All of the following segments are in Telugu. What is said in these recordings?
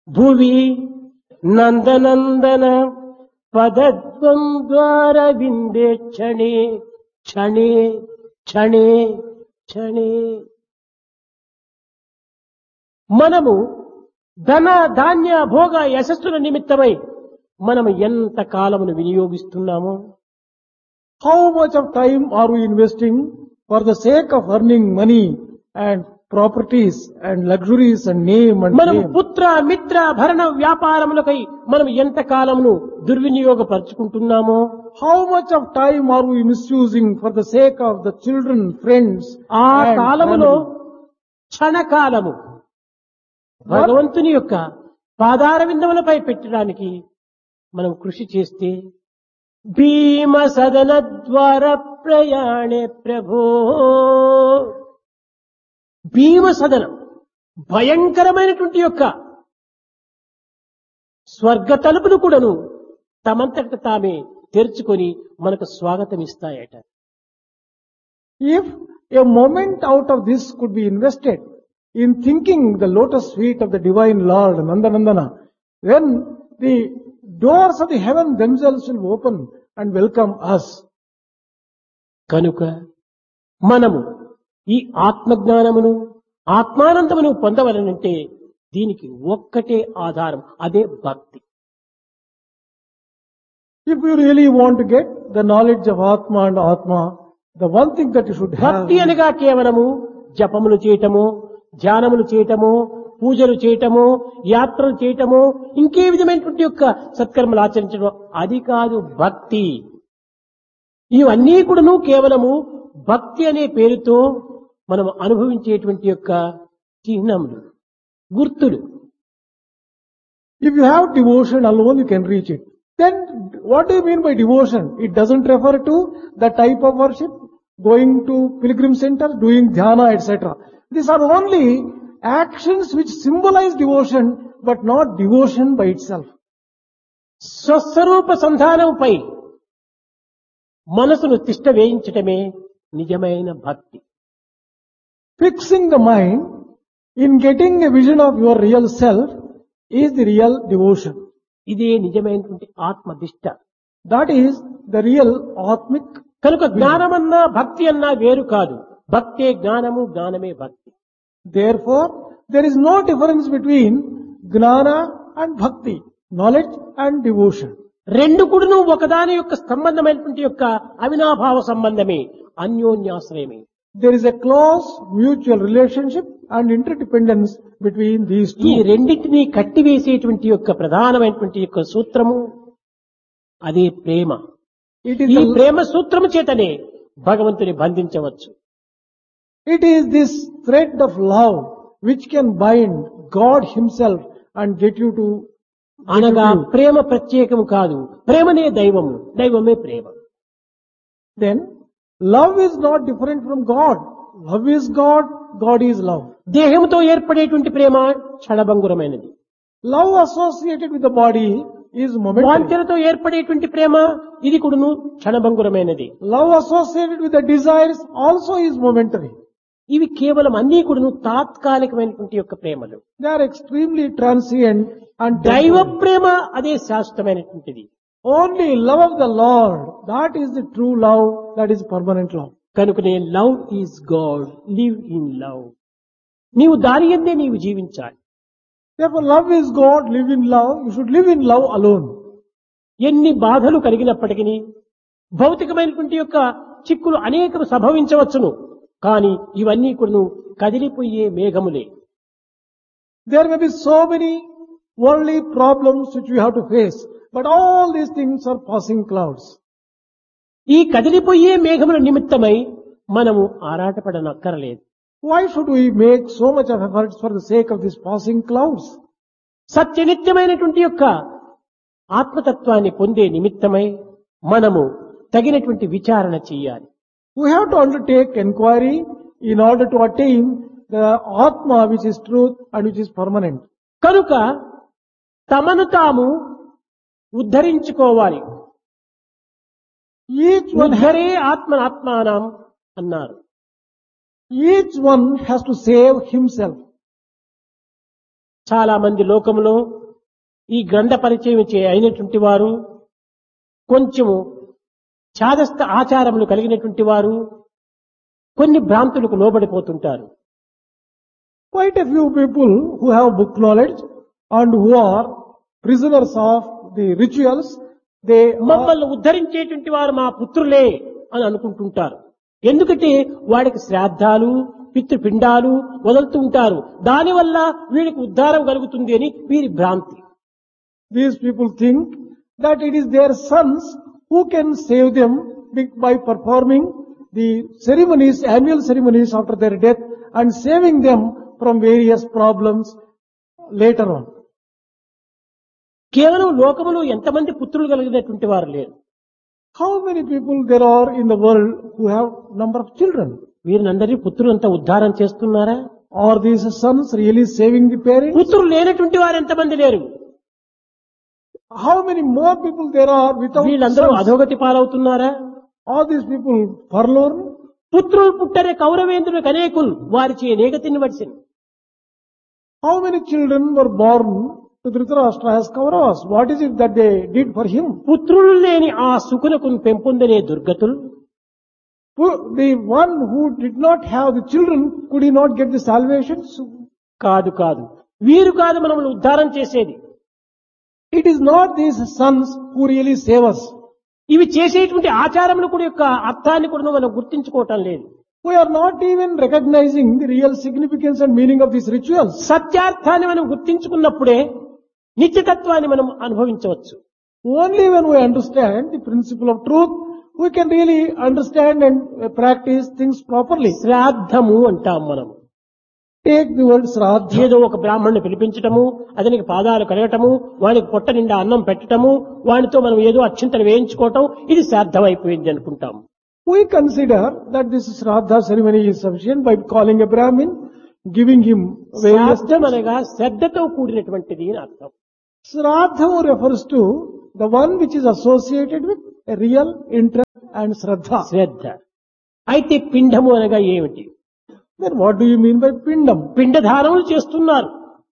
భువి నందనందన పదద్వం ద్వార విందే క్షణే క్షణే క్షణే క్షణే. మనము ధన ధాన్య భోగ యశస్సుల నిమిత్తమై మనము ఎంత కాలమును వినియోగిస్తున్నామో, How much of time are we investing for the sake of earning money and properties and luxuries and name and మనము fame? పుత్ర మిత్ర భరణ వ్యాపారములకై మనం ఎంత కాలమును దుర్వినియోగపరుచుకుంటున్నామో, How much of time are we misusing for the sake of the children, friends, ఆ and కాలములో family? క్షణకాలము భగవంతుని యొక్క పాదార విందములపై పెట్టడానికి మనం కృషి చేస్తే భీమ సదన ద్వార ప్రయాణే ప్రభో. భీమ సదనం భయంకరమైనటువంటి యొక్క స్వర్గ తలుపులు కూడాను తమంతట తామే తెరుచుకొని మనకు స్వాగతం ఇస్తాయట. If a moment out of this could be invested in thinking the lotus feet of the divine Lord Nandanandana, then the doors of the heaven themselves will open and welcome us. కనుక మనము ఈ ఆత్మజ్ఞానమును ఆత్మానందమును పొందవలనంటే దీనికి ఒక్కటే ఆధారం, అదే భక్తి. If you really want to get the knowledge of Atma and Atma, the one thing that you should have భక్తి అనగా కేవలము జపములు చేయటము, ధ్యానములు చేయటము, పూజలు చేయటము, యాత్రలు చేయటము, ఇంకే విధమైనటువంటి యొక్క సత్కర్మలు ఆచరించడం, అది కాదు భక్తి. ఇవన్నీ కూడాను కేవలము భక్తి అనే పేరుతో మనం అనుభవించేటువంటి యొక్క చిహ్నములు, గుర్తులు. If you have devotion alone, you can reach it. Then what do you mean by devotion? It doesn't refer to the type of worship, going to pilgrim center, doing dhyana, etc. These are only actions which symbolize devotion, but not devotion by itself. స్వస్వరూప సంధానంపై మనసును తిష్ట వేయించటమే నిజమైన భక్తి. Fixing the mind in getting a vision of your real self is the real devotion. ఇదే నిజమైనటువంటి ఆత్మదిష్ట. That is the real Atmic. కనుక జ్ఞానమన్నా భక్తి అన్నా వేరు కాదు. భక్తే జ్ఞానము, జ్ఞానమే భక్తి. Therefore, there is no difference between Gnana and Bhakti, knowledge and devotion. రెండు కూడాను ఒకదాని యొక్క సంబంధమైనటువంటి యొక్క అవినాభావ సంబంధమే, అన్యోన్యాశ్రయమే. There is a close mutual relationship and interdependence between these ఈ two. రెండింటినీ కట్టివేసేటువంటి యొక్క ప్రధానమైనటువంటి యొక్క సూత్రము అదే ప్రేమ. It is, ఈ ప్రేమ సూత్రము చేతనే భగవంతుని బంధించవచ్చు. it is this thread of love which can bind God Himself and get you to అనగా ప్రేమ ప్రత్యేకము కాదు, ప్రేమనే దైవము, దైవమే ప్రేమ. Then love is not different from God. Love is God, God is love. దేహంతో ఏర్పడేటువంటి ప్రేమ క్షణభంగురమైనది. Love associated with the body is momentary. వాంఛలతో ఏర్పడేటువంటి ప్రేమ ఇది కూడాను క్షణభంగురమైనది. Love associated with the desires also is momentary. ఇవి కేవలం అన్ని కూడాను తాత్కాలికమైనటువంటి యొక్క ప్రేమలు. They are extremely transient and దైవ temporary. ప్రేమ అదే శాశ్వతమైనటువంటిది. Only love of the Lord, that is the true love, that is permanent love. కనుకనే love is God, live in love. నీవు దాని యందే నీవు జీవించాలి. Therefore love is God, live in love. You should live in love alone. ఎన్ని బాధలు కలిగినప్పటికీ భౌతికమైనటువంటి యొక్క చిక్కులు అనేకం సంభవించవచ్చును, కానీ ఇవన్నీ కూడా కదిలిపోయే మేఘములే. There may be so many worldly problems which we have to face, but all these things are passing clouds. ఈ కదిలిపోయే మేఘముల నిమిత్తమై మనము ఆరాటపడనక్కరలేదు. Why should we make so much of efforts for the sake of these passing clouds? సత్యనిత్యమైనటువంటి యొక్క ఆత్మతత్వాన్ని పొందే నిమిత్తమై మనము తగినటువంటి విచారణ చేయాలి. We have to undertake inquiry in order to attain the Atma which is truth and which is permanent. కనుక తమను తాము ఉద్ధరించుకోవాలి. Each one ఉద్ధరే ఆత్మనాత్మానం అన్నారు. has to save himself. చాలా మంది లోకములో ఈ గ్రంథ పరిచయం అయినటువంటి వారు కొంచెము ఛాదస్థ ఆచారములు కలిగినటువంటి వారు కొన్ని భ్రాంతులకు లోబడిపోతుంటారు. Quite a few people who have book knowledge and who are prisoners of the rituals, they are, మమ్మల్ని ఉద్ధరించేటువంటి వారు మా పుత్రులే అని అనుకుంటుంటారు. ఎందుకంటే వాడికి శ్రాద్ధాలు పితృపిండాలు వదులుతూ ఉంటారు. దానివల్ల వీడికి ఉద్ధారం కలుగుతుంది అని వీరి భ్రాంతి. these people think that it is their sons who can save them by performing the ceremonies, annual ceremonies after their death and saving them from various problems later on. కేవలం లోకములో ఎంతమంది పుత్రులు కలిగినటువంటి వారు లేరు. How many people there are in the world who have number of children? వీరినందరినీ పుత్రులంతా ఉద్ధారం చేస్తున్నారా? Are these sons really saving the parents? పుత్రులు లేనటువంటి వారు ఎంతమంది లేరు? How many more people there are without వీళ్ళందరూ sons? అధోగతి పాలవుతున్నారా? Are these people forlorn? పుత్రులు పుట్టరే కౌరవేంద్రులకు అనేకులు వారిచే నేగతిని వడిసిను. How many children were born to Dhritarashtra as Kauravas? What is it that they did for him? పుత్రులు లేని ఆ సుకునకు పెంపొందనే దుర్గతులు The one who did not have the children, could he not get the salvation? కాదు కాదు వీరు కాదు మనల్ని ఉద్ధారం చేసేది. It is not these sons who really save us. ఇవి చేసేటువంటి ఆచారములు కూడా యొక్క అర్థాన్ని కూడా మనం గుర్తించుకోవటం లేదు. We are not even recognizing the real significance and meaning of these rituals. సత్యార్థాన్ని మనం గుర్తించుకున్నప్పుడే నిత్యతత్వాన్ని మనం అనుభవించవచ్చు. Only when we understand the principle of truth, we can really understand and practice things properly. శ్రాద్ధము అంటాం మనం. Take the word Shraddha. ఏదో ఒక బ్రాహ్మణుని పిలిపించటము, అతనికి పాదాలు కడగటము, వానికి పొట్ట నిండా అన్నం పెట్టటము, వానితో మనం ఏదో అక్షింతలు వేయించుకోవటం, ఇది శ్రాద్ధం అయిపోయింది అనుకుంటాం. We consider that this Shraddha ceremony is sufficient by calling a Brahmin, giving him various... శ్రాద్ధం అనగా శ్రద్ధతో కూడినటువంటిది అని అర్థం. Shraddha refers to the one which is associated with a real interest and Shraddha. శ్రద్ధ. అయితే పిండము అనగా ఏమిటి? Then what do you mean by Pindam? పిండధారములు చేస్తున్నారు.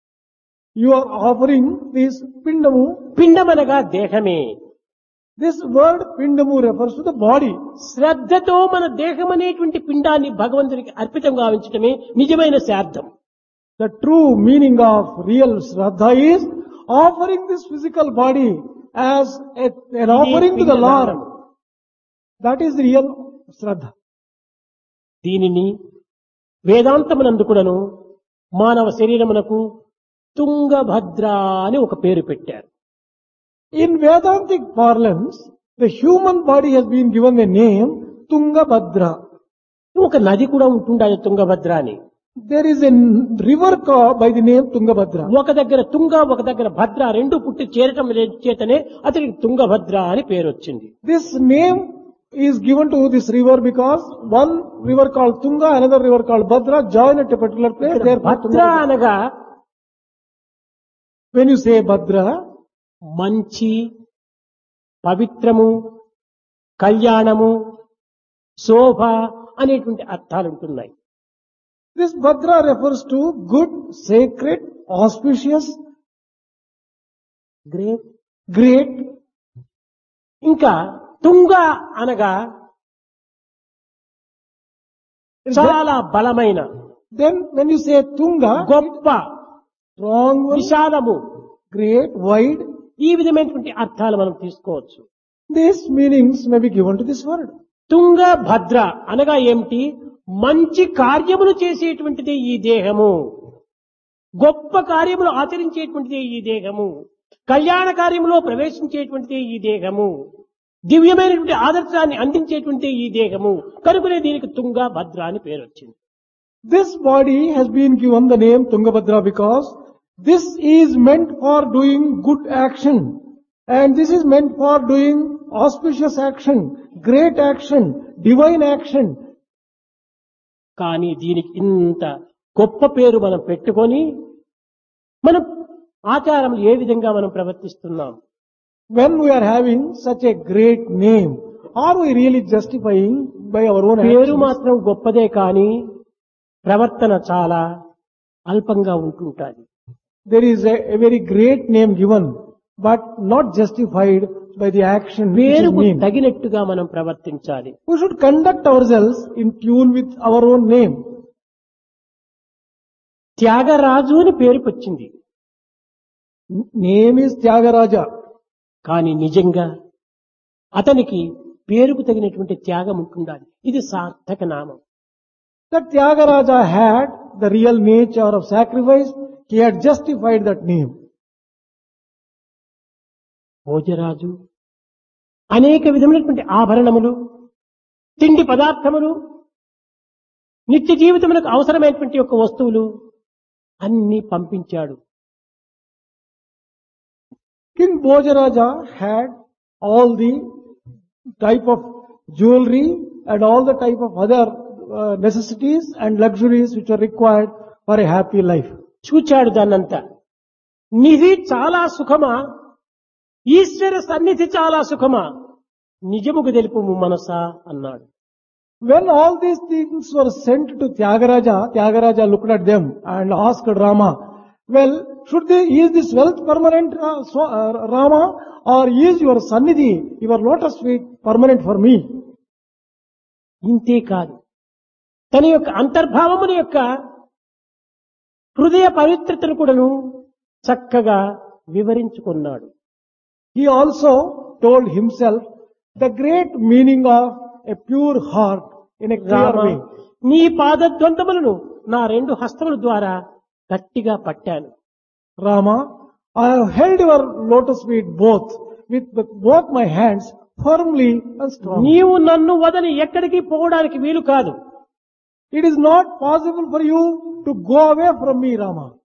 You are offering this Pindamu. పిండం అనగా దేహమే. This word Pindamu refers to the body. శ్రద్ధతో మన దేహం అనేటువంటి పిండాన్ని భగవంతునికి అర్పితం గావించటమే నిజమైన శ్రాద్ధం. The true meaning of real Shraddha is offering this physical body as an offering to the Lord. That is real Shraddha. దీనిని వేదాంతమునందు కూడాను మానవ శరీరమునకు తుంగభద్ర అని ఒక పేరు పెట్టారు. In Vedantic parlance, the human body has been given the name Tungabhadra. ఒక నది కూడా ఉంటుండాలి తుంగభద్ర అని. There is a river by the name Tungabhadra. ఒక దగ్గర తుంగ ఒక దగ్గర భద్ర రెండు పుట్టి చేరటం చేతనే అతనికి తుంగభద్ర అని పేరు వచ్చింది. This name is given to this river because one river called Tunga, another river called Bhadra join at a particular place. భద్ర అనగా when you say Bhadra, మంచి, పవిత్రము, కళ్యాణము, శోభ అనేటువంటి అర్థాలు ఉంటున్నాయి. this Bhadra refers to good, sacred, auspicious, great. ఇంకా తుంగ అనగా చాలా బలమైన, Then when you say Tunga, గొప్ప, strong, విశాలము, great, wide, ఈ విధమైనటువంటి అర్థాలు మనం తీసుకోవచ్చు. these meanings may be given to this word. తుంగ భద్ర అనగా ఏమిటి? మంచి కార్యములు చేసేటువంటిదే ఈ దేహము, గొప్ప కార్యములు ఆచరించేటువంటిదే ఈ దేహము, కళ్యాణ కార్యములో ప్రవేశించేటువంటిదే ఈ దేహము, దివ్యమైనటువంటి ఆదర్శాన్ని అందించేటువంటిదే ఈ దేహము. కనుకనే దీనికి తుంగ భద్ర అని పేరు వచ్చింది. This body has been given the name Tungabhadra because this is meant for doing good action, and this is meant for doing auspicious action, great action, divine action. కానీ దీనికి ఇంత గొప్ప పేరు మనం పెట్టుకొని మనం ఆచారములు ఏ విధంగా మనం ప్రవర్తిస్తున్నాం? When we are having such a great name, are we really justifying by our own పేరు actions? మాత్రం గొప్పదే కానీ ప్రవర్తన చాలా అల్పంగా ఉంటుంటాది. there is a very great name given, but not justified by the action which is పేరుకు mean. తగినట్టుగా మనం ప్రవర్తించాలి. We should conduct ourselves in tune with our own name. Tyagaraju అని పేరుకు వచ్చింది. Name is Tyagaraja. కానీ నిజంగా అతనికి పేరుకు తగినటువంటి త్యాగం ఉంటుండాలి. ఇది సార్థక నామం. That Tyagaraja had the real nature of sacrifice. He had justified that name. Bhojaraju అనేక విధమైనటువంటి ఆభరణములు, తిండి పదార్థములు, నిత్య జీవితములకు అవసరమైనటువంటి యొక్క వస్తువులు అన్ని పంపించాడు. King Bhojaraja had all the type of jewelry and all the type of other necessities and luxuries which are required for a happy life. చూచాడు దాన్నంతా. నిధి చాలా సుఖమా, ఈశ్వర సన్నిధి చాలా సుఖమా, నిజముకు తెలుపుము మనసా అన్నాడు. When all these things were sent to Tyagaraja, Tyagaraja looked at them and asked Rama, well, is this wealth permanent, Rama, or is your sannidhi, your lotus feet permanent for me? ఇంతే కాదు, తన యొక్క అంతర్భావముల యొక్క హృదయ పవిత్రతను కూడాను చక్కగా వివరించుకున్నాడు. He also told himself the great meaning of a pure heart in a clear Rama, way. నీ పాదద్వంతములను నా రెండు హస్తముల ద్వారా గట్టిగా పట్టాను. Rama, I have held your lotus feet with both my hands firmly and strongly. నీవు నన్ను వదిలి ఎక్కడికి పోవడానికి వీలు కాదు. It is not possible for you to go away from me, Rama.